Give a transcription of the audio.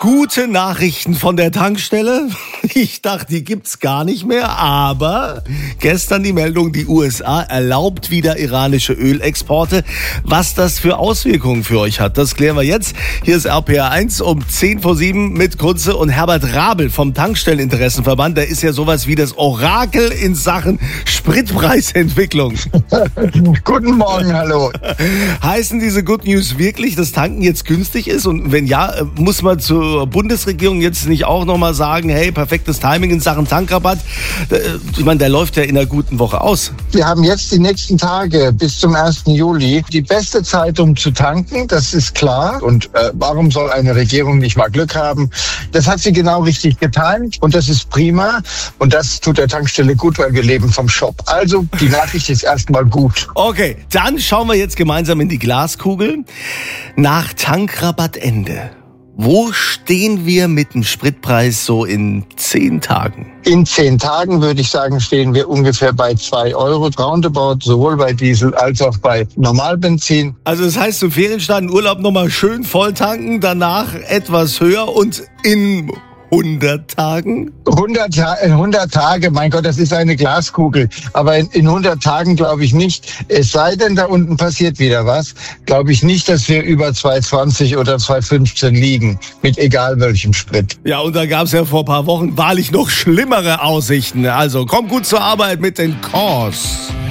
Gute Nachrichten von der Tankstelle. Ich dachte, die gibt's gar nicht mehr, aber gestern die Meldung, die USA erlaubt wieder iranische Ölexporte. Was das für Auswirkungen für euch hat, das klären wir jetzt. Hier ist RPR 1 um 10:07 mit Kunze und Herbert Rabel vom Tankstelleninteressenverband. Der ist ja sowas wie das Orakel in Sachen Spritpreisentwicklung. Guten Morgen, hallo. Heißen diese Good News wirklich, dass Tanken jetzt günstig ist? Und wenn ja, muss man zur Bundesregierung jetzt nicht auch nochmal sagen, hey, perfektes Timing in Sachen Tankrabatt? Ich meine, der läuft ja in einer guten Woche aus. Wir haben jetzt die nächsten Tage bis zum 1. Juli die beste Zeit, um zu tanken, das ist klar. Und warum soll eine Regierung nicht mal Glück haben? Das hat sie genau richtig getimt und das ist prima. Und das tut der Tankstelle gut, weil wir leben vom Shop. Also die Nachricht ist erstmal gut. Okay, dann schauen wir jetzt gemeinsam in die Glaskugel. Nach Tankrabattende, wo stehen wir mit dem Spritpreis so in 10 Tagen? In 10 Tagen würde ich sagen, stehen wir ungefähr bei 2 Euro roundabout, sowohl bei Diesel als auch bei Normalbenzin. Also das heißt, zum Ferienstart in Urlaub nochmal schön voll tanken, danach etwas höher und in 100 Tagen? 100 Tage, mein Gott, das ist eine Glaskugel. Aber in 100 Tagen glaube ich nicht. Es sei denn, da unten passiert wieder was. Glaube ich nicht, dass wir über 2,20 oder 2,15 liegen. Mit egal welchem Sprit. Ja, und da gab es ja vor ein paar Wochen wahrlich noch schlimmere Aussichten. Also komm gut zur Arbeit mit den Kors.